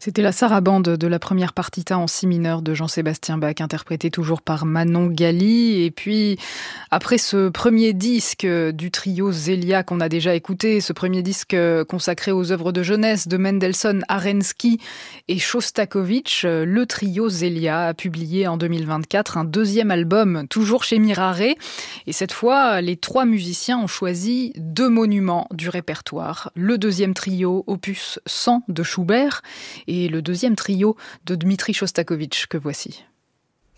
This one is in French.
C'était la sarabande de la première partita en si mineur de Jean-Sébastien Bach, interprétée toujours par Manon Gali. Et puis, après ce premier disque du trio Zelia qu'on a déjà écouté, ce premier disque consacré aux œuvres de jeunesse de Mendelssohn, Arensky et Shostakovich, le trio Zelia a publié en 2024 un deuxième album, toujours chez Mirare. Et cette fois, les trois musiciens ont choisi deux monuments du répertoire. Le deuxième trio, opus 100 de Schubert, et le deuxième trio de Dmitri Shostakovich que voici.